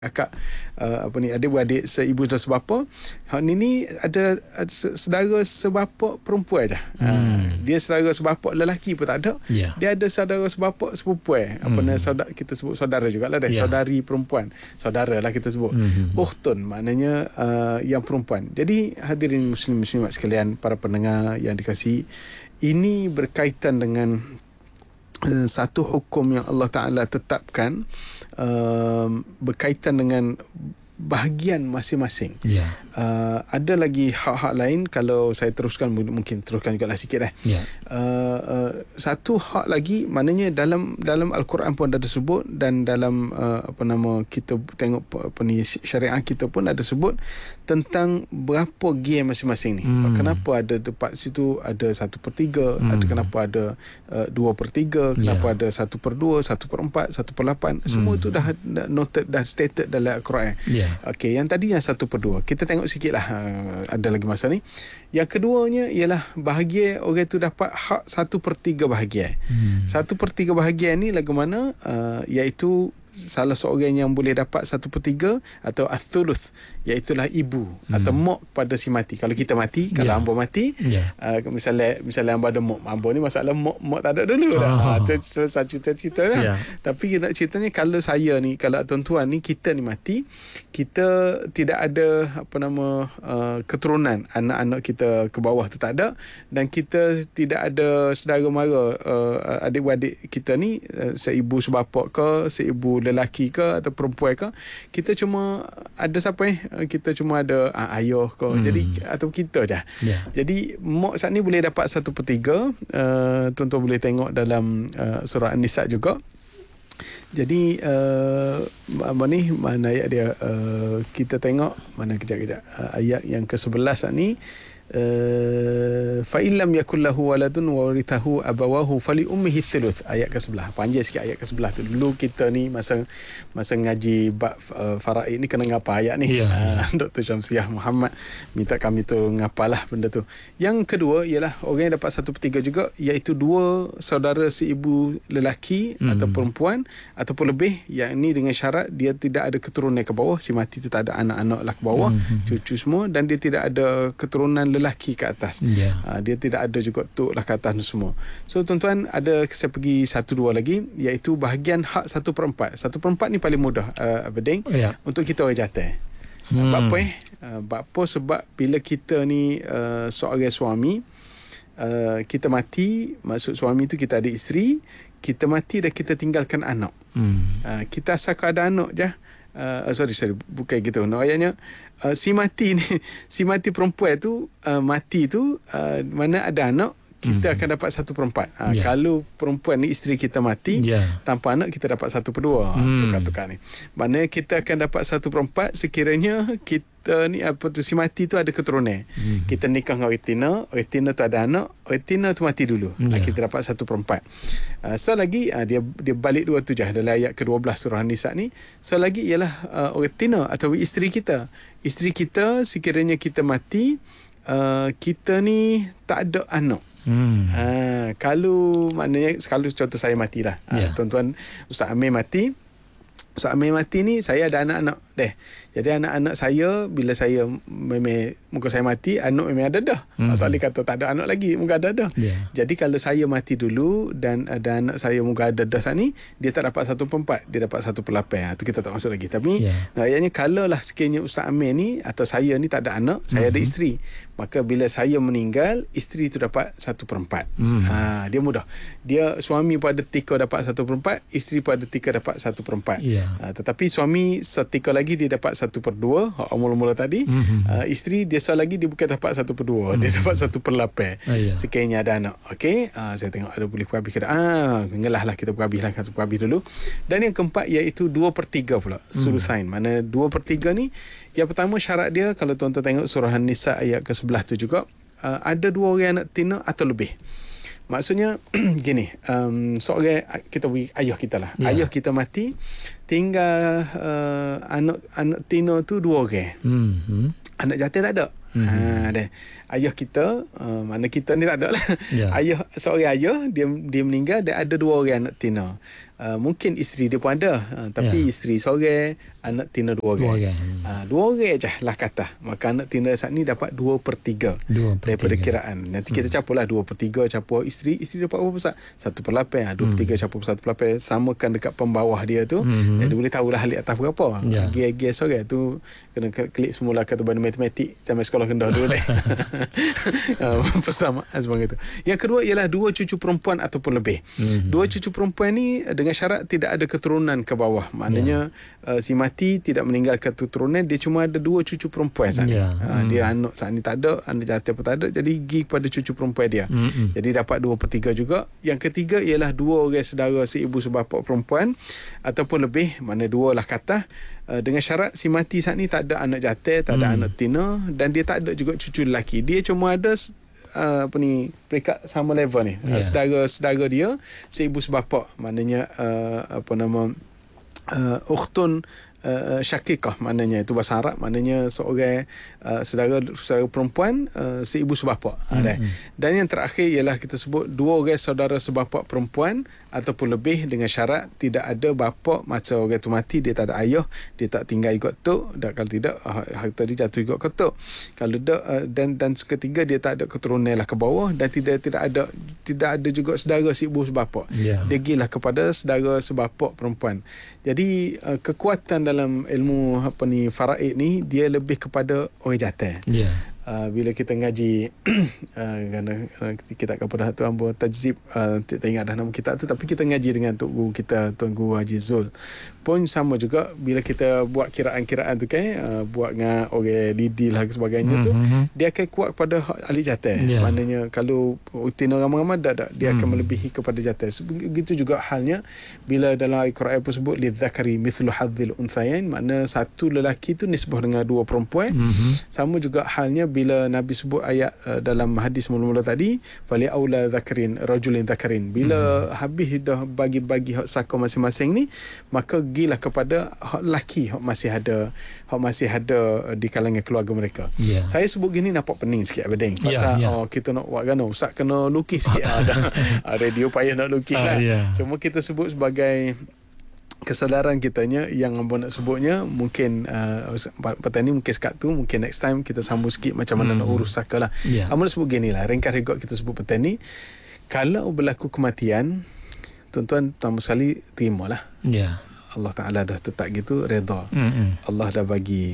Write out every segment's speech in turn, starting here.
Kakak adik-beradik seibu dan sebapa. Hak ni ada saudara sebapa perempuan je. Dia saudara sebapa lelaki pun tak ada. Yeah. Dia ada saudara sebapa sepupuan. Saudara, kita sebut saudara jugalah dah. Yeah. Saudari perempuan. Saudara lah kita sebut. Ukhtun maknanya yang perempuan. Jadi hadirin muslim-muslimat sekalian, para pendengar yang dikasihi, ini berkaitan dengan satu hukum yang Allah Ta'ala tetapkan berkaitan dengan bahagian masing-masing. Yeah. Ada lagi hak-hak lain, kalau saya teruskan mungkin teruskan juga lah sikit . Yeah. Satu hak lagi, maknanya dalam Al-Quran pun ada sebut, dan dalam kita tengok syariat kita pun ada sebut tentang berapa gear masing-masing ni. Kenapa ada tempat situ ada 1/3, ada kenapa ada 2/3, kenapa ada 1/2, 1/4, 1/8. Semua tu dah noted, dah stated dalam Al-Quran. Okey, yang tadi yang 1/2. Kita tengok sikitlah, ada lagi masa ni. Yang keduanya ialah bahagian orang tu dapat hak 1/3 bahagian. 1/3 bahagian ni lagu mana? Iaitu salah seorang yang boleh dapat 1/3 atau ath-thuluth, iaitulah ibu atau mak kepada si mati. Kalau kita mati, kalau hamba mati, misalnya hamba ada mak. Hamba ni masalah mak tak ada dulu dah. Itu selesai cerita lah. Tapi nak ceritanya, kalau saya ni, kalau tuan-tuan ni, kita ni mati, kita tidak ada keturunan, anak-anak kita ke bawah tu tak ada, dan kita tidak ada saudara mara, adik-beradik kita ni, seibu sebapa ke, seibu lelaki ke atau perempuan ke, kita cuma ada siapa kita cuma ada ayah ke, jadi atau kita je. Jadi mak saat ni boleh dapat 1/3. Tuan-tuan boleh tengok dalam surah An-Nisa juga. Jadi mana ayat dia, kita tengok mana kejap ayat yang ke-11 saat ni. Fa illam yakul lahu waladun wa warithahu abawahu fali ummihi thuluth. Ayat ke-11. Panjang sikit ayat ke-11 tu. Dulu kita ni masa ngaji bab faraid ni kena ngapa ayat ni. Dr. Syamsiah Muhammad minta kami tu ngapalah benda tu. Yang kedua ialah orang yang dapat 1/3 juga, iaitu dua saudara seibu lelaki atau perempuan ataupun lebih, yang ni dengan syarat dia tidak ada keturunan ke bawah, si mati tu tak ada anak-anak lah ke bawah, cucu semua, dan dia tidak ada keturunan lelaki ke atas. Dia tidak ada juga tok lah ke atas semua. So tuan-tuan, ada saya pergi 1-2 lagi, iaitu bahagian hak 1/4. 1/4 ni paling mudah Abeding, untuk kita orang jantan. Sebab apa? Sebab bila kita ni seorang suami, kita mati, maksud suami tu kita ada isteri, kita mati dan kita tinggalkan anak. Kita asalkan ada anak je. Sorry, bukan gitu. Ayatnya si mati perempuan tu, mati tu, mana ada anak, kita akan dapat 1/4. Kalau perempuan ni, isteri kita mati tanpa anak, kita dapat 1/2. Tukar-tukar ni. Mana kita akan dapat 1/4 sekiranya kita ni si mati tu ada keturunan. Kita nikah dengan Retina tu ada anak, Retina tu mati dulu. Kita dapat 1/4. So lagi dia balik dua tu je dalam ayat ke-12 surah An-Nisa ni. So lagi ialah Retina atau isteri kita. Isteri kita sekiranya kita mati, kita ni tak ada anak. Kalau maknanya, kalau contoh saya matilah, tuan-tuan, Ustaz Amir mati. Ustaz Amir mati ni, saya ada anak-anak deh. Jadi anak-anak saya, bila saya memang muka saya mati, anak memang ada dah. Tak boleh kata tak ada anak lagi, muka ada dah. Jadi kalau saya mati dulu dan ada anak saya muka ada dah saat ni, dia tak dapat 1/4, dia dapat 1/8. Itu kita tak masuk lagi. Tapi ayatnya, kalau lah sekiranya Ustaz Amir ni atau saya ni tak ada anak, saya ada isteri, maka bila saya meninggal, isteri tu dapat 1/4. Dia mudah. Dia suami pun ada tika dapat 1/4, isteri pun ada tika dapat 1/4. Tetapi suami setika lagi dia dapat 1/2, mula-mula tadi. Isteri dia lagi dia bukan dapat 1/2, dia dapat 1/8. Sekiranya ada anak. Okey, saya tengok ada boleh perhabis ke tak. Mengelah lah, kita perhabislah, perhabis dulu. Dan yang keempat iaitu 2/3 pula, sulusain. Mana 2/3 ni, yang pertama syarat dia, kalau tuan-tuan tengok surah An-Nisa ayat ke-11 tu juga, ada dua orang anak tina atau lebih. Maksudnya gini, seorang kita bagi ayah kita lah. Ayah kita mati, tinggal anak tina tu dua orang. Anak jantan tak ada. Deh. Ayah kita, mana kita ni tak ada lah. Ayah, seorang ayah, dia meninggal, dan ada 2 orang anak tina. Mungkin isteri dia pun ada, tapi isteri seorang, anak tina 2 orang. 2 orang je lah kata. Maka anak tina saat ni dapat 2/3 daripada kiraan. Nanti kita campurlah 2/3 campur isteri dapat berapa besar? 1/8. 2/3 campur 1/8, samakan dekat pembawah dia tu. Dia boleh tahulah halik atas berapa. Gear seorang tu kena klik semula kata benda matematik zaman sekolah rendah dulu deh. Persamaan sebagainya tu. Yang kedua ialah 2 cucu perempuan ataupun lebih. 2 cucu perempuan ni dengan syarat tidak ada keturunan ke bawah. Maknanya si mati tidak meninggalkan keturunan, dia cuma ada 2 cucu perempuan saat ni. Dia anak saat ni tak ada, anak jatuh pun tak ada, jadi pergi kepada cucu perempuan dia. Jadi dapat 2/3 juga. Yang ketiga ialah 2 orang saudara seibu sebapa perempuan ataupun lebih, mana 2 lah kata, dengan syarat si mati saat ni tak ada anak jatuh, tak ada anak tina, dan dia tak ada juga cucu lelaki. Dia cuma ada peringkat sama level ni. Saudara dia seibu sebapa, maknanya ukhtun syakikah, maknanya itu bahasa Arab, maknanya seorang saudara perempuan seibu sebapa. Dan yang terakhir ialah kita sebut 2 orang saudara sebapa perempuan ataupun lebih, dengan syarat tidak ada bapa masa orang tu mati, dia tak ada ayah, dia tak tinggal ikut tok, dan kalau tidak harta dia jatuh ikut ke tok. Kalau tak, dan ketiga dia tak ada keturunan lah ke bawah, dan tidak ada juga saudara seibu sebapa. Dia gilah kepada saudara sebapa perempuan. Jadi kekuatan dalam ilmu faraid ni, dia lebih kepada orang jatuh. Bila kita ngaji kerana kita akan pada tu ambil tajzib, tak ingat dah nama kitab tu, tapi kita ngaji dengan Tok Guru kita, Tuan Guru Haji Zul pun sama juga. Bila kita buat kiraan-kiraan tu kan, buat dengan orang lidil dan sebagainya tu, dia akan kuat kepada ahli jatuh. Maknanya kalau utin ramai-ramai dia akan melebihi kepada jatuh. Begitu juga halnya bila dalam Al-Quran pun sebut lidzakari mithlu hadzil unthayain, makna satu lelaki tu nisbah dengan 2 perempuan. Sama juga halnya bila Nabi sebut ayat dalam hadis mula-mula tadi, fali aula zakarin rajulin zakarin, bila habis dah bagi-bagi hak saka masing-masing ni, maka gilah kepada hak lelaki hak masih ada di kalangan keluarga mereka. Saya sebut gini nampak pening sikit Abading, pasal kita nak buat gana ustaz kena lukis sikit. Radio payah nak lukis lah. Cuma kita sebut sebagai kesadaran kitanya yang abang nak sebutnya. Mungkin petang ni mungkin sekat tu, mungkin next time kita sambung sikit macam mana nak urus saka lah. Abang nak sebut gini lah, ringkas rekod kita sebut petang ni, kalau berlaku kematian, tuan-tuan pertama sekali terimalah. Allah Ta'ala dah tetap gitu, redha. Allah dah bagi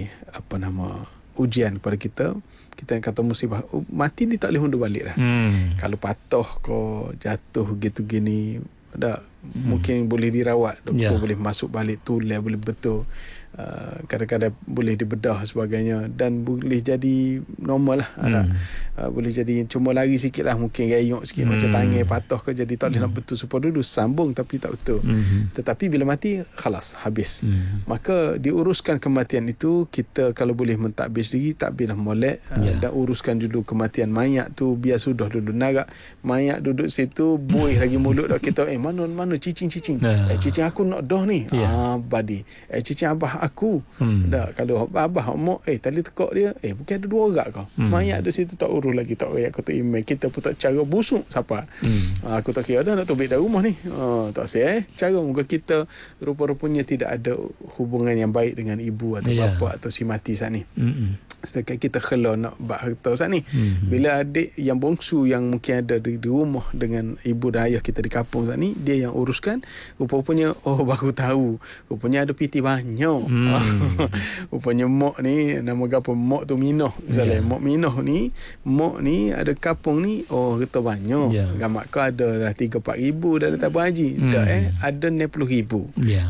ujian kepada kita. Kita kata musibah, mati ni tak boleh undur balik dah. Kalau patah kau jatuh gitu gini, dah mungkin boleh dirawat, doktor boleh masuk balik tulang, boleh betul, kadang-kadang boleh dibedah sebagainya, dan boleh jadi normal lah. Boleh jadi cuma lari sikit lah, mungkin gayok sikit, macam tangan patah ke, jadi tak boleh nak betul supaya dulu sambung tapi tak betul. Tetapi bila mati khalas, habis. Maka diuruskan kematian itu, kita kalau boleh mentadbir sendiri, takbirlah molek, dan uruskan dulu kematian mayat tu, biar sudah dulu narak mayat duduk situ, buih lagi mulut dah kita, mana cicing cicing aku nak dah ni, badi cicing abah aku dah. Kalau abah mak tali tekak dia, bukan ada 2 orang kau, mayat ada situ, tak urus lagi, tak ayat kata email, kita pun tak cara busuk siapa. Aku tak kira dah nak tobek dah rumah ni, tak say cara muka kita rupa-rupanya tidak ada hubungan yang baik dengan ibu atau bapa atau si mati saat ni. Sedangkan kita khela nak bak harta saat ni. Bila adik yang bongsu yang mungkin ada di rumah dengan ibu dan ayah kita di kampung saat ni, dia yang uruskan, rupa-rupanya baru tahu rupanya ada piti banyak. Rupanya mak ni nama apa, mak tu Minoh misalnya, mak Minoh ni, mak ni ada kampung ni, kata banyak. Gamak kau ada dah 3-4 ribu dah letak haji, dah ada 60 ribu.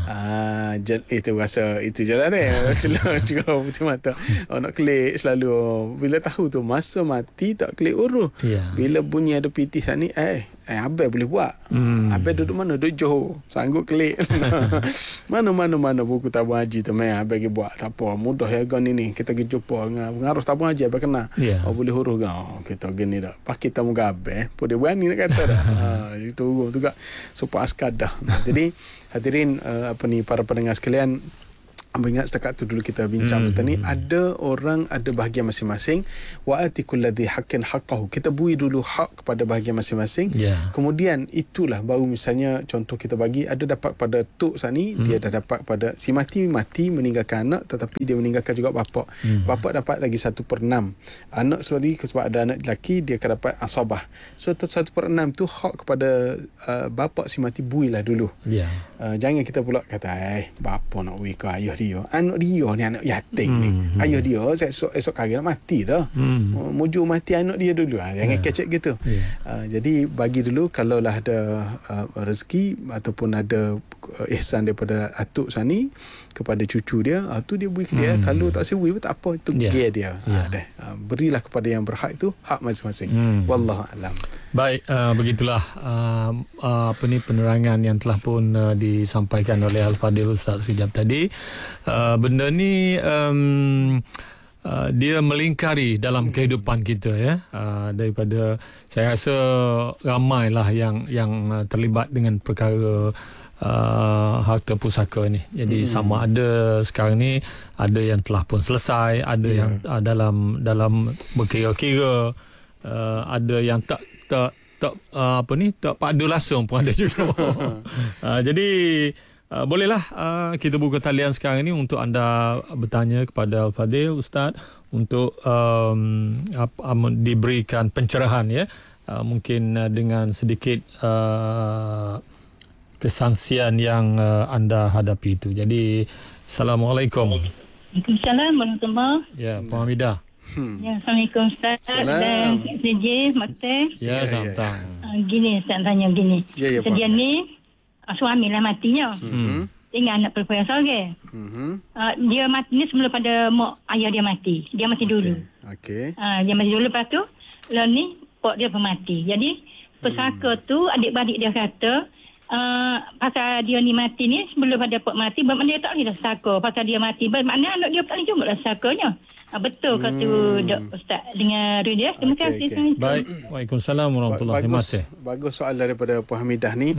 Itu rasa itu je lah celah putih mata. Nak klik selalu, bila tahu tu masa mati tak klik urus. Bila bunyi ada piti saat ni, Abang boleh buat. Abang duduk mana? Duduk Johor, sanggup klik. Mana buku tabung haji tu main Abang pergi buat. Tak apa, mudah ya gan ni kita pergi jumpa dengan pengaruh tabung haji Abang kena. Boleh huruf kan. Kita gini dah. Pak kita muka Abang pun dia berani nak kata dah. Itu juga supaya askar dah. Jadi hadirin para pendengar sekalian, ingat setakat tu dulu kita bincang tadi, ada orang ada bahagian masing-masing. Wa atikul ladzi haqqin haqqahu. Kita bui dulu hak kepada bahagian masing-masing. Kemudian itulah baru misalnya contoh kita bagi, ada dapat pada tok sani, dia dah dapat pada si mati meninggalkan anak, tetapi dia meninggalkan juga bapa. Bapa dapat lagi 1/6. Anak sendiri sebab ada anak lelaki, dia akan dapat asabah. So 1/6 tu hak kepada bapa si mati, builah dulu. Jangan kita pula kata bapa nak bui ke ayah dia. Anak dia ni anak yatim ni. Ayah dia esok kali nak mati dah. Mujur mati anak dia dulu. Jangan kecek gitu. Jadi bagi dulu, kalaulah ada rezeki ataupun ada ihsan daripada atuk sani kepada cucu dia, tu dia beri ke dia. Kalau tak sewi pun tak apa, itu gear dia. Berilah kepada yang berhak, itu hak masing-masing. Wallahu alam. Baik, begitulah penerangan yang telah pun disampaikan oleh Al-Fadhil Ustaz sekejap tadi. Benda ni dia melingkari dalam kehidupan kita, ya. Daripada, saya rasa ramailah yang terlibat dengan perkara harta pusaka ni. Jadi sama ada sekarang ni ada yang telah pun selesai, ada yang dalam berkira-kira, ada yang tak padu langsung pun ada juga. Jadi bolehlah kita buka talian sekarang ni untuk anda bertanya kepada Al-Fadhil Ustaz untuk diberikan pencerahan, ya. Mungkin dengan sedikit kesangsian yang anda hadapi itu. Jadi Assalamualaikum. Waalaikumsalam warahmatullahi. Ya, Puan Hamidah. Ya, Assalamualaikum Ustaz. Dan CJ Mate. Ya, sama. Gini Ustaz tanya gini. Sedia ni suami lah matinya. Tinggal anak perempuan seorang. Dia mati ni sebelum pada mak ayah dia mati. Dia mati dulu. Dia mati dulu, lepas tu lalu ni pak dia pun mati. Jadi pesaka tu adik-beradik dia kata pasal dia ni mati ni sebelum pada pak mati, bermakna dia tak boleh dah saka. Pasal dia mati, bermakna anak dia tak boleh juga dah sakanya. Betul kata Ustaz dengan dia. Terima kasih. Baik. Waalaikumsalam warahmatullahi wabarakatuh. Bagus soal daripada Puan Hamidah ni.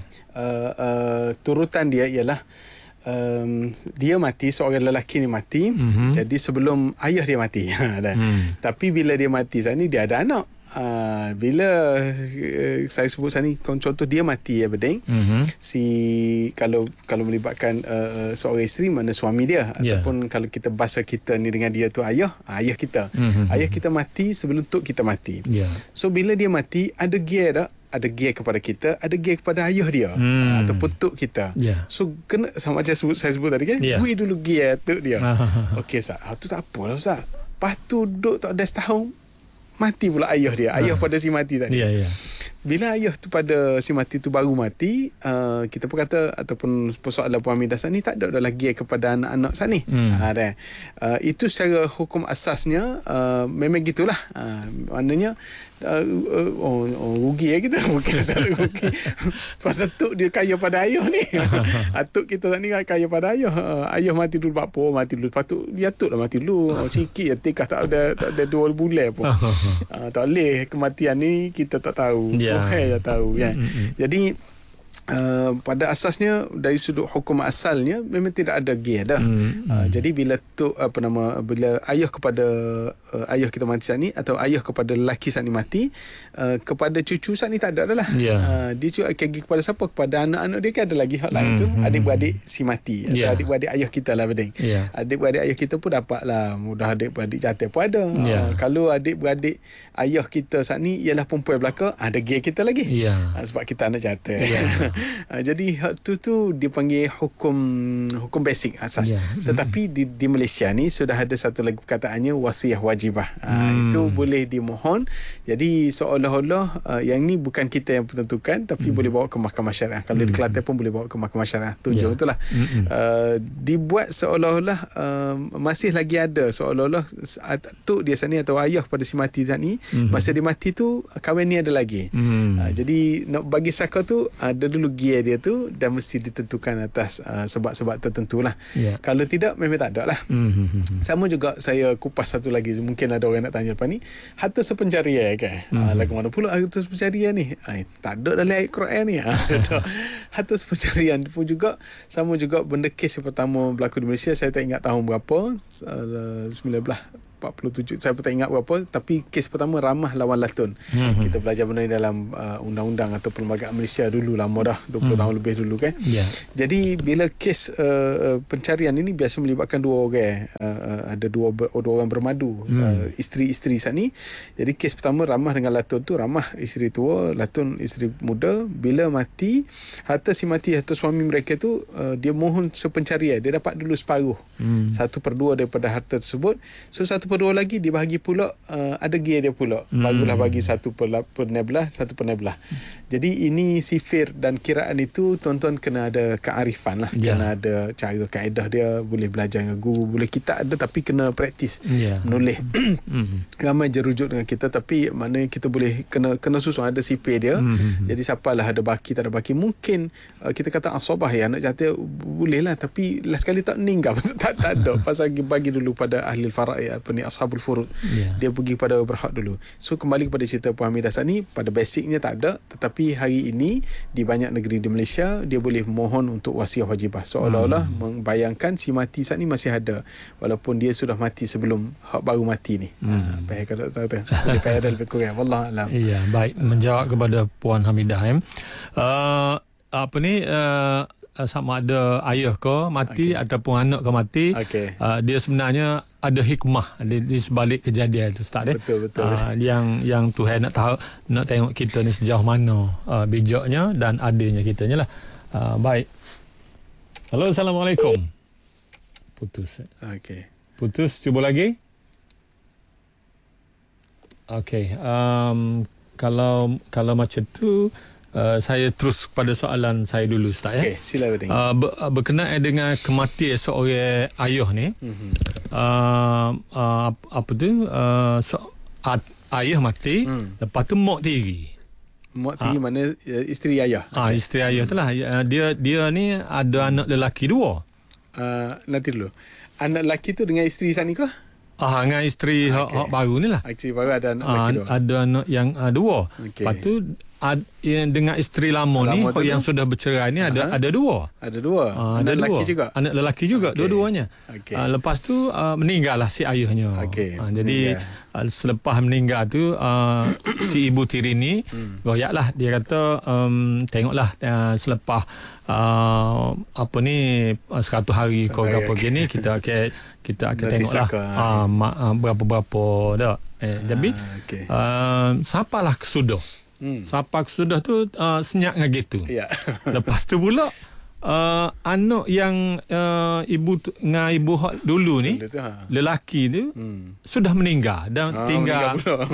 Turutan dia ialah dia mati, seorang lelaki ni mati. Jadi sebelum ayah dia mati. Tapi bila dia mati saat ni, dia ada anak. Bila saya sebut sana ni contoh dia mati, ya beding. Si kalau melibatkan seorang isteri, mana suami dia, ataupun kalau kita bahasa kita ni dengan dia tu ayah kita. Ayah kita mati sebelum tok kita mati. So bila dia mati, ada gear tak? Ada gear kepada kita, ada gear kepada ayah dia, ataupun tok kita. So kena sama macam saya sebut tadi kan, bui dulu gear tok dia. Okey Ustaz, tu tak apalah Ustaz. Lepas tu duduk tak ada setahun, mati pula ayah dia. Ayah pada si mati tadi. Bila ayah tu pada si mati tu baru mati, kita pun kata, ataupun persoalan Puan Hamidah ni tak ada lagi kepada anak-anak saat ni. Itu secara hukum asasnya memang gitulah. Maknanya rugi kita, bukan salah rugi. Pasal tok dia kaya pada ayah ni. Tok kita tak ni kaya pada ayah. Ayah mati dulu, bapa mati dulu, lepas tu dia tok lah mati dulu. Sikit tikah tak ada 2 bulan pun. Tak boleh, kematian ni kita tak tahu. Tuhan dah tahu kan. Jadi pada asasnya dari sudut hukum asalnya memang tidak ada gear dah. Jadi bila tu bila ayah kepada ayah kita mati saat ni, atau ayah kepada lelaki saat ni mati, kepada cucu saat ni tak ada dah lah. Dia juga akan pergi kepada siapa? Kepada anak-anak dia kan ada lagi hak lain tu. Adik-beradik si mati, atau adik-beradik ayah kita lah beding. Adik-beradik ayah kita pun dapat lah, mudah adik-beradik jantan pun ada. Kalau adik-beradik ayah kita saat ni ialah perempuan belaka, ada gear kita lagi. Sebab kita anak jantan. Jadi hak tu dipanggil hukum basic asas. Tetapi di Malaysia ni sudah ada satu lagi perkataannya wasiah wajibah. Itu boleh dimohon. Jadi seolah-olah yang ni bukan kita yang tentukan, tapi boleh bawa ke mahkamah syariah. Kalau di Kelantan pun boleh bawa ke mahkamah syariah. Tunjuk itulah. Dibuat seolah-olah masih lagi ada seolah-olah tok dia sana atau ayah pada si mati saat ni, masa dia mati tu kahwin ni ada lagi. Jadi nak bagi saka tu ada dulu gear dia tu dan mesti ditentukan atas sebab-sebab tertentu lah. Kalau tidak memang tak ada lah. Sama juga saya kupas satu lagi, mungkin ada orang nak tanya lepas ni, harta sepencarian kan. Lagu mana pula harta sepencarian ni? Tak ada dalam ayat Quran ni. Harta sepencarian pun juga sama juga, benda kes yang pertama berlaku di Malaysia, saya tak ingat tahun berapa, 1947, saya pun tak ingat berapa, tapi kes pertama Ramah lawan Latun. Kita belajar benda ni dalam undang-undang atau perlembagaan Malaysia dulu, lama dah, 20 tahun lebih dulu kan. Jadi bila kes pencarian ini biasa melibatkan dua orang, ada dua orang bermadu, isteri-isteri saat ni. Jadi kes pertama Ramah dengan Latun tu, Ramah isteri tua, Latun isteri muda. Bila mati, harta suami mereka tu, dia mohon sepencarian, dia dapat dulu separuh, 1/2 daripada harta tersebut. So 1/2 lagi dibahagi pula, ada gear dia pula, barulah bagi 1/12. Jadi ini sifir dan kiraan itu tuan-tuan kena ada kearifan lah, kena ada cara kaedah dia, boleh belajar dengan guru, boleh kita ada, tapi kena praktis menulis. Ramai je rujuk dengan kita, tapi maknanya kita boleh kena susun ada sifir dia. Jadi siapalah ada baki tak ada baki, mungkin kita kata asabah ya, anak jatuh boleh lah, tapi last kali tak meninggal tak ada, pasal bagi dulu pada ahli faraid, apa ni, ashabul furud. Dia pergi pada berhak dulu. So kembali kepada cerita Puan Hamidah saat ni, pada basicnya tak ada, tetapi hari ini di banyak negeri di Malaysia dia boleh mohon untuk wasiat wajibah, seolah-olah membayangkan si mati saat ni masih ada, walaupun dia sudah mati sebelum hak baru mati ni. Baik, kalau tahu tu boleh faedah lebih kurang, wallahu alam. Ya, baik, menjawab kepada Puan Hamidah, sama ada ayah ke mati ataupun anak ke mati, dia sebenarnya ada hikmah di sebalik kejadian itu, Ustaz. Betul. Yang Tuhan nak tahu, nak tengok kita ni sejauh mana bijaknya dan adilnya kitanya lah. Baik. Halo, Assalamualaikum. Putus. Putus, cuba lagi. Kalau macam tu, saya terus pada soalan saya dulu, Ustaz. Sila Beding. Berkenaan dengan kematian seorang ayah ni, ayah mati, lepas tu mak tiri. Mak tiri mana isteri ayah? Isteri ayah tu lah. Dia ni ada anak lelaki 2. Nanti dulu. Anak lelaki tu dengan isteri saat ni ke? Dengan isteri hak baru ni lah. Isteri baru ada anak lelaki 2. Ada anak yang 2. Lepas tu dengan isteri lama ni yang sudah bercerai ni ada 2. Ada 2. Anak lelaki juga. Anak lelaki juga, dua-duanya. Lepas tu meninggallah si ayahnya. Jadi selepas meninggal tu si ibu tiri ni royaklah, dia kata tengoklah selepas 100 hari kau apa gini, kita akan tengoklah berapa dah. Jadi siapalah kesudah. Siapa kesudah tu senyap dengan gitu. Lepas tu pula anak yang ibu hak dulu ni, lelaki tu sudah meninggal dan tinggal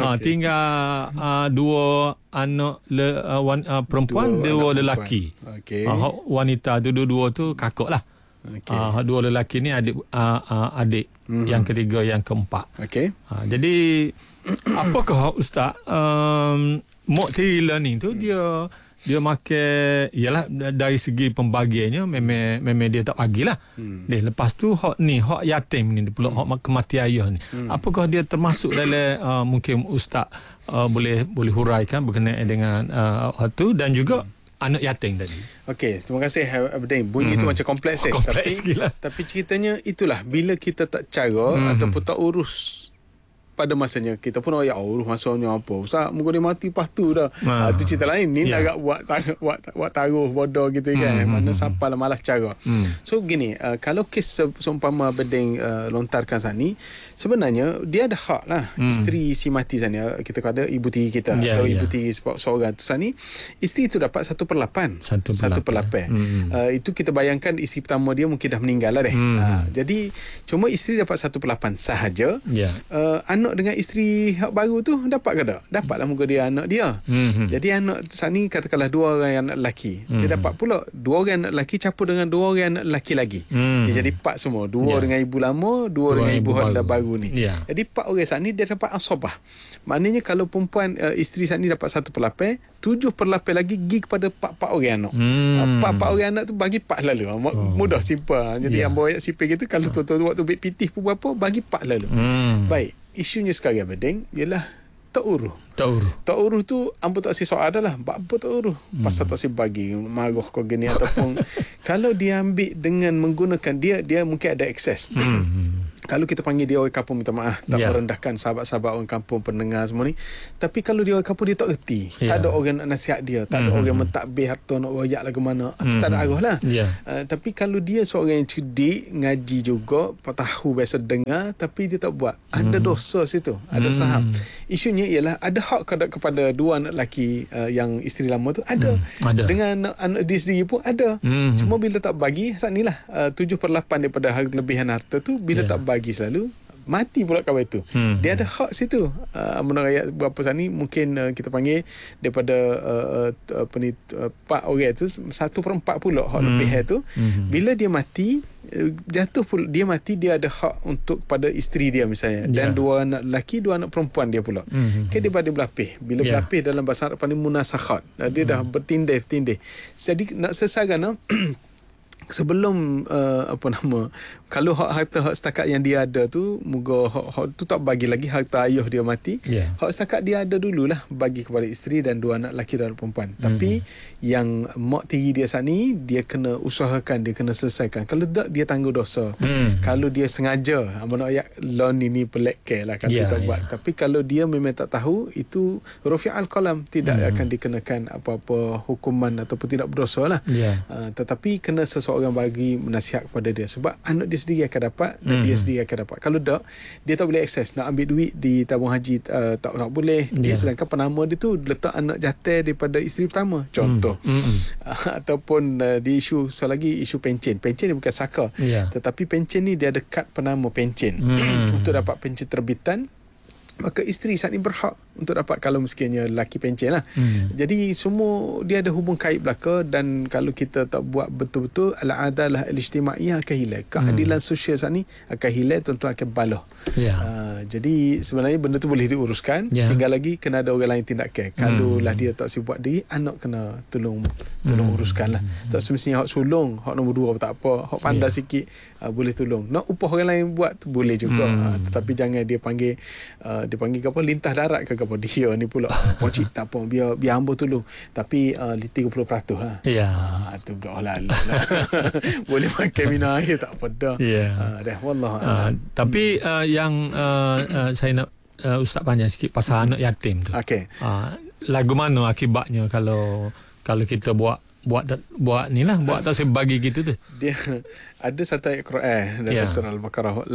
2 anak perempuan, 2 lelaki. Wanita tu dua tu kakak lah. 2 lelaki ni adik yang ketiga, yang keempat. Jadi apakah Ustaz, mak tiri learning tu dia makan, ialah dari segi pembagiannya memang dia tak bagilah. Lepas tu hak yatim ni pula, hak kematian ayah ni, apakah dia termasuk dalam mungkin Ustaz boleh huraikan berkenaan dengan hak tu, dan juga anak yatim tadi. Terima kasih Abdin. Bunyi tu macam kompleks tapi ceritanya itulah, bila kita tak cara ataupun tak urus pada masanya, kita pun urus masanya apa, Ustaz muka dia mati lepas tu dah. Tu cerita lain ni, nak buat taruh bodoh gitu kan. Mana sampailah malas cara. So gini, kalau kes seumpama Beding lontarkan saat ni, sebenarnya dia ada hak lah. Isteri si mati sana, kita kata ibu tiri kita atau ibu tiri seorang tu saat ni, isteri tu dapat 1/8. Itu kita bayangkan isteri pertama dia mungkin dah meninggal lah deh. Jadi cuma isteri dapat 1/8 sahaja. Anak anak dengan isteri hak baru tu dapat ke tak? Dapatlah muka dia anak dia. Jadi anak saat ni katakanlah 2 orang anak lelaki. Dia dapat pula 2 orang anak lelaki campur dengan 2 orang anak lelaki lagi. Dia jadi 4 semua. 2 dengan ibu lama, 2 dengan ibu hak baru ni. Jadi 4 orang saat ni dia dapat asabah. Maknanya kalau perempuan isteri saat ni dapat 1/8, 7/8 lagi pergi kepada 4 orang anak. 4 orang anak tu bagi 4 lalu. Mudah, simple. Jadi ambo ayat sipil gitu, kalau tuan-tuan waktu beg pitih pun berapa, bagi 4 lalu. Baik, isunya sekarang bedeng ialah tak uruh tu ambo tak si soal adalah apa tak uruh pasal tak si bagi marah kau gini ataupun kalau dia ambil dengan menggunakan dia mungkin ada akses. Kalau kita panggil dia orang kampung, minta maaf tak merendahkan sahabat-sahabat orang kampung pendengar semua ni, tapi kalau dia orang kampung dia tak reti, tak ada orang nak nasihat dia, tak ada orang mentadbir harta nak royak lah ke mana, tak ada arah lah. Tapi kalau dia seorang yang cerdik, ngaji juga, tahu biasa dengar, tapi dia tak buat, ada dosa situ, ada saham. Isunya ialah ada hak kepada 2 anak lelaki yang isteri lama tu ada. Dengan anak dia sendiri pun ada. Cuma bila tak bagi, saat ni lah 7/8 daripada lebihan harta tu, bila tak bagi selalu, mati pula kawan itu. Dia ada hak situ. Menurut ayat berapa saat ni, mungkin kita panggil daripada 4 orang tu 1/4 pula hak lebih tu. Bila dia mati, jatuh pula, dia mati, dia ada hak untuk pada isteri dia misalnya, dan 2 anak lelaki, 2 anak perempuan dia pula. Dia pada berlapis. Bila berlapis dalam bahasa Arab panggil munasakhat. Dia dah bertindih. Jadi nak sesagana sebelum kalau hak setakat yang dia ada tu, moga hak tu tak bagi lagi harta ayah dia mati. Hak setakat dia ada dululah bagi kepada isteri dan 2 anak lelaki dan 2 anak perempuan. Tapi yang mak tiri dia saat ni, dia kena usahakan, dia kena selesaikan. Kalau tak, dia tangguh dosa. Kalau dia sengaja, ayat loan ini pelekeh lah kalau dia tak buat. Tapi kalau dia memang tak tahu, itu rufi'al qalam, tidak akan dikenakan apa-apa hukuman ataupun tidak berdosa lah. Tetapi kena seseorang bagi nasihat kepada dia, sebab anak dia sendiri akan dapat dan dia sendiri akan dapat. Kalau tak, dia tak boleh akses nak ambil duit di tabung haji, tak boleh. Dia sedangkan penama dia tu letak anak jatuh daripada isteri pertama, contoh. Ataupun di isu selagi isu pencen ni bukan saka, tetapi pencen ni dia ada kad penama pencen. Untuk dapat pencen terbitan, maka isteri saat ni berhak untuk dapat, kalau misalnya lelaki pencen lah. Jadi semua dia ada hubung kait belaka, dan kalau kita tak buat betul-betul, al-adalah al-ijtimaiyah akan hilang. Keadilan sosial saat ni akan hilang, tuan-tuan akan baloh. Jadi sebenarnya benda tu boleh diuruskan, tinggal lagi kena ada orang lain tindakan. Kalau lah dia tak siap buat diri, anak kena tolong uruskan lah. Tak semestinya hak sulung, hak nombor 2 tak apa, hak pandai sikit boleh tolong. Nak upah orang lain buat tu boleh juga. Tetapi jangan dia panggil apa, lintah darat ke apa, dia ni pula poncik tak apa, biar hamba tolong, tapi 30% lah. Tu dah lah. Boleh makan minum air tak apa dah. Dah wallah. Tapi yang saya nak Ustaz panjang sikit pasal anak yatim tu. Lagu mana akibatnya kalau kita buat ni lah, buat tak sebagi gitu tu. Dia ada satu ayat Quran dalam surah Al-Baqarah,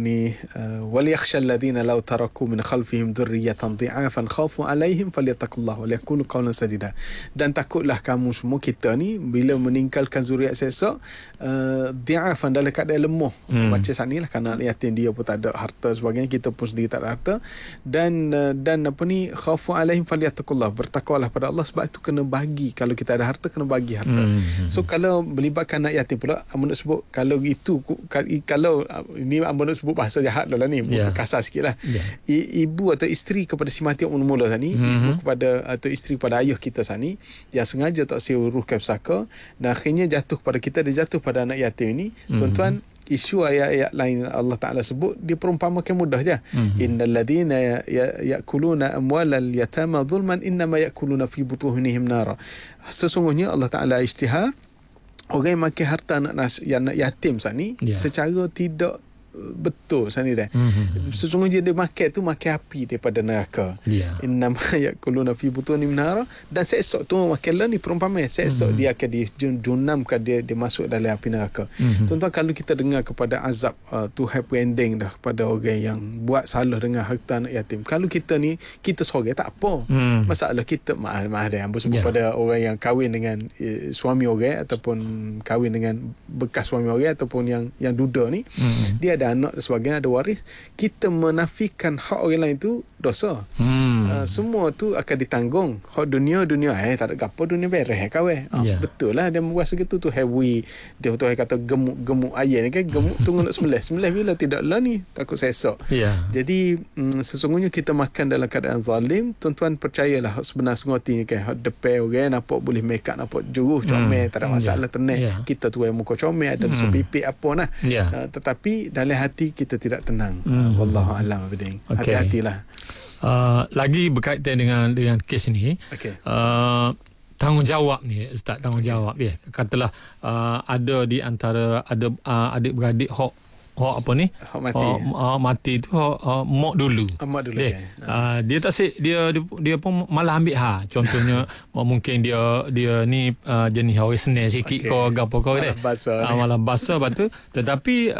wal yakhshal ladina law taraku min khalfihim dhurriyatan dhi'afan khafu alaihim falyattaqullah wa liyaqulu qawlan sadida. Dan takutlah kamu semua, kita ni bila meninggalkan zuriat sesok, dhi'afan dalam keadaan lemah. Baca saat ni lah, kerana yatim dia pun tak ada harta sebagainya, kita pun sendiri tak ada harta, dan khafu alaihim falyattaqullah, bertakwalah pada Allah, sebab itu kena bagi. Kalau kita ada harta, kena bagi harta. So kalau melibatkan anak yatim pula, amun nak sebut, kalau ini amun nak sebut bahasa jahat lah ni, kasar sikit lah. Ibu atau isteri kepada si mati mula tadi, ibu kepada atau isteri pada ayah kita sani yang sengaja tak uruskan pusaka, dan akhirnya jatuh kepada kita, dia jatuh pada anak yatim ini. Tuan-tuan, isu ayat-ayat lain Allah Ta'ala sebut, dia perumpamakan mudah je. Innal ladhina ya'kuluna amwalal yatama zulman innama ya'kuluna fi butuhunihim nara. Sesungguhnya Allah Ta'ala isytihar, orang yang makan harta anak yatim saat ni secara tidak betul saat ni dah. Sesungguhnya dia makan tu makan api daripada neraka. Innama yakuluna fi butunihim nara. Dan seesok tu makan lah ni perumpamaan, seesok dia akan dijunamkan, dia masuk dalam api neraka. Tuan-tuan, kalau kita dengar kepada azab tu happy ending dah kepada orang yang buat salah dengan harta anak yatim. Kalau kita ni, kita seorang tak apa. Masalah kita maaf dah ambil sebut pada orang yang kahwin dengan suami orang, ataupun kahwin dengan bekas suami orang, ataupun yang duda ni, dia ada ada anak dan sebagainya, ada waris, kita menafikan hak orang lain tu dosa. Semua tu akan ditanggung. Hak dunia tak ada gapo, dunia beres kawan. Betul lah dia buat segitu tu heavy. Dia tu kata gemuk ayam ni kan, gemuk tunggu nak sembelih bila tidak lah ni takut sesok. Jadi sesungguhnya kita makan dalam keadaan zalim. Tuan-tuan percayalah sebenar sengoti kan, hak depan orang nampak boleh make up, nampak juruh comel, tak ada masalah tenang. Kita tu yang muka comel, ada supipik apa nah. Tetapi dalam hati kita tidak tenang. Wallahu a'lam biding. Hati-hatilah. Lagi berkaitan dengan kes ni. Tanggungjawab ni Ustaz, tanggungjawab katalah ada di antara adik-beradik hak apa ni? Hak mati tu mak dulu. Dia tak dia pun malah ambil contohnya mungkin dia ni jenis orang senang sikit kau gapo kau dia. Malah basah batu, tetapi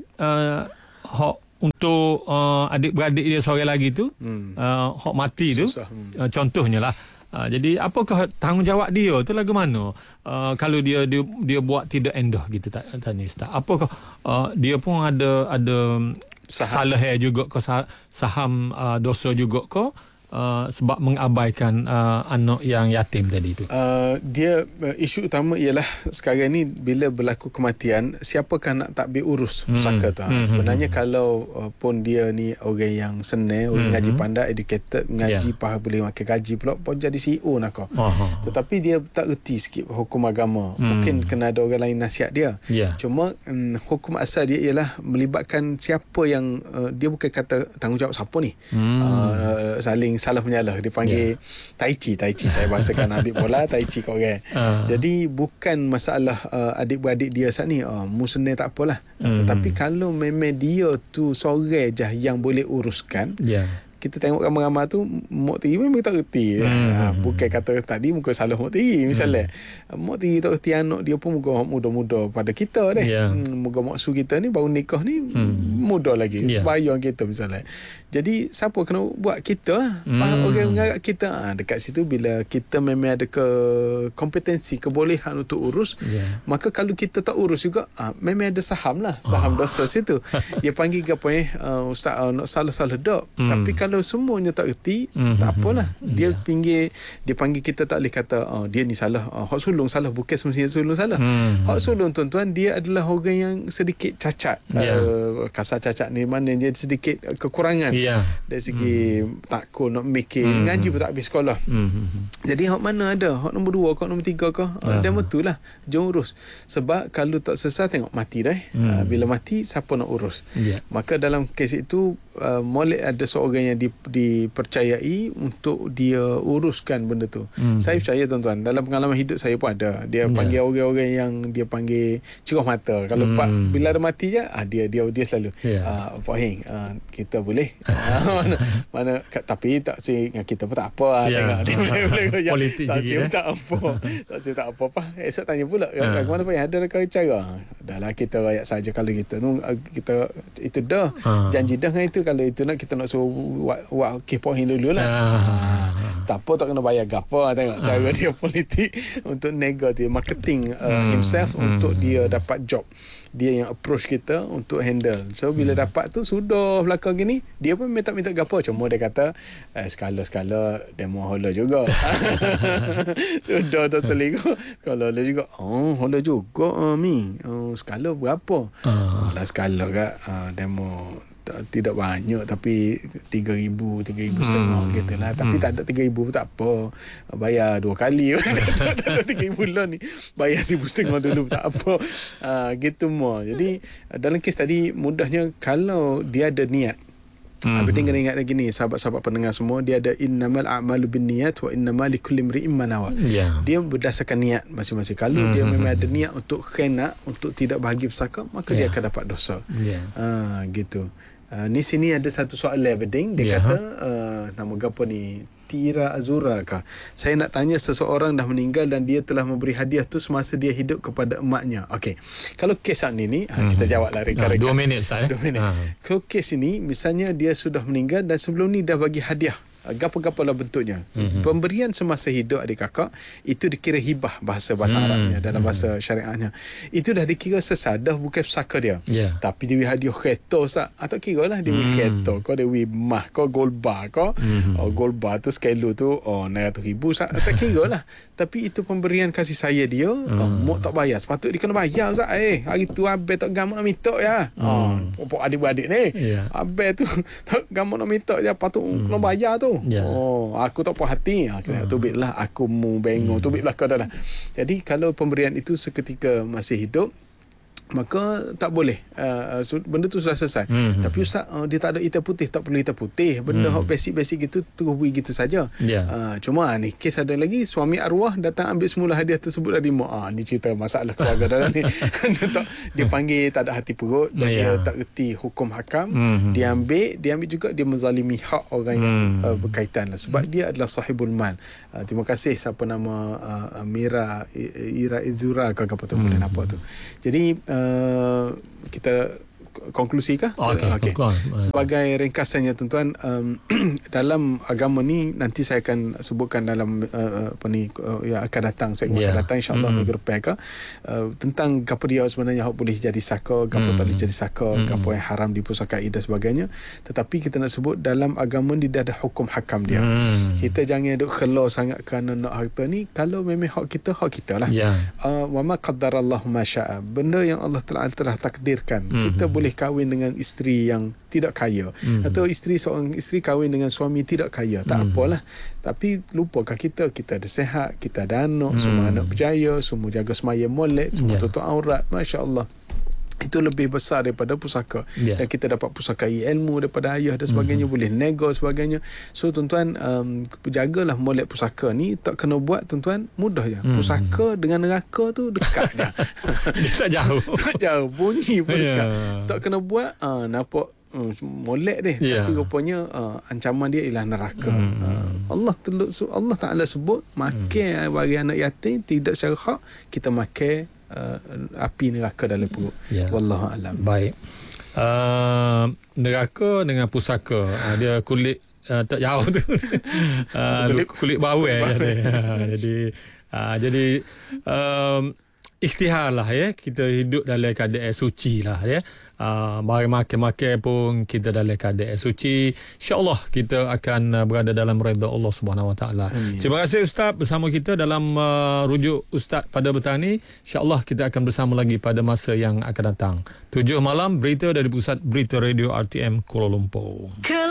hak untuk adik-beradik dia seorang lagi tu hak mati tu contohnya lah. Jadi apakah tanggungjawab dia tu lagu mana kalau dia buat tidak endah gitu tanya Ustaz, apakah dia pun ada salah juga ke saham dosa juga ke sebab mengabaikan anak yang yatim tadi tu? Dia isu utama ialah sekarang ni bila berlaku kematian, siapakah nak takbir urus pusaka tu? Sebenarnya kalau pun dia ni orang yang senang, orang ngaji pandai, educated, ngaji faham, boleh makan gaji pula pun jadi CEO nak kau. Tetapi dia tak erti sikit hukum agama. Mungkin kena ada orang lain nasihat dia. Cuma hukum asal dia ialah melibatkan siapa yang dia bukan kata tanggungjawab siapa ni. Saling salah menyalah, dipanggil tai chi saya bahasakan ambil bola tai chi kau orang. Jadi bukan masalah adik-beradik dia saat ni musnah tak apalah. Tetapi kalau memang dia tu seorang je yang boleh uruskan, kita tengok ramai-ramai tu mak tiri memang tak reti. Bukan kata tadi muka salah mak tiri misalnya. Mak tiri tak reti anak dia pun muka muda-muda pada kita deh. Muka maksu kita ni baru nikah ni muda lagi. Bayang kita misalnya. Jadi siapa kena buat kita? Orang mengarap kita. Dekat situ bila kita memang ada kompetensi, kebolehan untuk urus, maka kalau kita tak urus juga memang ada saham lah, saham dosa situ. Dia panggil apa ustaz nak salah-salah dak. Tapi kalau semuanya tak reti, tak apalah. Dia panggil kita tak boleh kata dia ni salah, hak sulung salah, bukan semestinya sulung salah. Hak sulung tuan-tuan dia adalah orang yang sedikit cacat. Kasar cacat ni mana dia sedikit kekurangan. Dari segi takut nak mikir, ngaji pun tak habis sekolah. Jadi hak mana ada, hak nombor 2 ke nombor 3 ke, dia betul lah jom urus. Sebab kalau tak selesai tengok mati dah. Bila mati siapa nak urus? Maka dalam kes itu molek ada seorang yang dipercayai untuk dia uruskan benda tu. Saya percaya tuan-tuan, dalam pengalaman hidup saya pun ada. Dia panggil orang-orang yang dia panggil cerah mata. Kalau bila ada mati je, dia selalu Pak Heng, kita boleh mana tapi tak si dengan kita pun tak apa. Tengok dia politik tak sikit tak apa. Tak si tak apa. Esok tanya pula mana Pak Heng ada cara? Dahlah kita rakyat saja kalau kita itu dah janji dah dengan itu. Kalau itu kita nak suruh buat Pak Heng dulu lah. Tak apa, tak kena bayar gapa. Tengok cara dia politik untuk negatif marketing himself untuk dia dapat job. Dia yang approach kita untuk handle. So bila dapat tu sudah belakang gini, dia pun minta gapo. Cuma dia kata skala demo hola juga. Sudah dah selingkuh. Kalau hola juga. Hola juga mi. Skala berapa? Lah skala kat demo tidak banyak tapi 3,000 setengah gitu lah. Tapi tak ada 3,000 pun tak apa, bayar 2 kali. Tak ada 3,000 lah ni, bayar 1,500 dulu tak apa. Gitu mo. Jadi dalam kes tadi mudahnya kalau dia ada niat. Tapi kena ingat lagi ni sahabat-sahabat pendengar semua, dia ada innamal a'malu binniyat wa innamal likulli imri'in ma nawa. Dia berdasarkan niat masing-masing. Kalau dia memang ada niat untuk khianat, untuk tidak bahagi pusaka, maka dia akan dapat dosa. Gitu. Ni sini ada satu soalan beding. Dia kata nama gapo ni, Tira Azura kah? Saya nak tanya, seseorang dah meninggal dan dia telah memberi hadiah tu semasa dia hidup kepada emaknya. Okey. Kalau kes ni kita jawablah reka-reka. 2 minit Ustaz. 2 minit. Kalau kes ini misalnya dia sudah meninggal dan sebelum ni dah bagi hadiah gapo-gapo lah bentuknya. Pemberian semasa hidup adik kakak itu dikira hibah bahasa Arabnya, dalam bahasa syariahnya. Itu dah dikira sesadah, bukan pusaka dia. Tapi dia hadiah kereta Ustaz, tak kira lah dia kereta kau, dia mah kau gold bar kau, gold bar tu skalo tu 900,000 Ustaz, tak kira lah. Tapi itu pemberian kasih saya dia. Mak tak bayar, sepatut dia kena bayar Ustaz. Hari tu abang tak gamak nak minta ya. Pokok adik-beradik ni, abang tu tak gamak nak minta je, patut kena bayar tu. Aku tak puas hati. Tubik lah aku mu bengong, tubik lah kau dah lah. Jadi kalau pemberian itu seketika masih hidup, maka tak boleh, benda tu sudah selesai. Tapi Ustaz, dia tak ada hitam putih, tak perlu hitam putih, benda basic-basic gitu terus beri gitu saja. Cuma ni kes ada lagi, suami arwah datang ambil semula hadiah tersebut dari mak. Ni cerita masalah keluarga dalam ni. Dia panggil tak ada hati perut, dia tak reti hukum hakam. Dia ambil juga, dia menzalimi hak orang yang berkaitan lah, sebab dia adalah sahibul mal. Terima kasih siapa nama Ira Izura ke apa tu, apa tu. Jadi kita konklusi kah? Okey. Sebagai ringkasannya tuan-tuan, dalam agama ni nanti saya akan sebutkan dalam yang akan datang, segmen akan datang insya-Allah minggu depan ke, tentang gapo dia sebenarnya hak boleh jadi saka, gapo tak boleh jadi saka, gapo yang haram dipusakai dan sebagainya. Tetapi kita nak sebut dalam agama ni dia ada hukum hakam dia. Kita jangan duk khelo sangat kerana nak harta ni. Kalau memang hak kita lah. Wa ma qaddarallahu ma syaa. Benda yang Allah telah takdirkan. Kita boleh kahwin dengan isteri yang tidak kaya, atau seorang isteri kahwin dengan suami tidak kaya, tak apalah. Tapi lupakah kita ada sihat, kita ada anak, semua anak berjaya, semua jaga semaya molek, semua tutup aurat, masya-Allah. Itu lebih besar daripada pusaka. Dan kita dapat pusakai ilmu daripada ayah dan sebagainya, boleh nego sebagainya. So tuan-tuan, jagalah molek pusaka ni, tak kena buat tuan-tuan, mudah je. Pusaka dengan neraka tu dekat je. Tak jauh. Tak jauh, bunyi pun dekat. Tak kena buat, nampak molek deh. Tapi rupanya ancaman dia ialah neraka. Allah Ta'ala sebut makan bagi anak yatim tidak secara hak, kita makan api neraka dalam perut. Wallahu alam. Baik. Neraka dengan pusaka, dia kulit tak jauh tu. Kulit bawel. Jadi ikhtiharlah kita hidup dalam keadaan suci lah mari makan pun kita dalam keadaan suci. InsyaAllah kita akan berada dalam redha Allah Subhanahu Wa Taala. Terima kasih Ustaz bersama kita dalam rujuk Ustaz pada petang ni. InsyaAllah kita akan bersama lagi pada masa yang akan datang. 7 malam berita dari Pusat Berita Radio RTM Kuala Lumpur.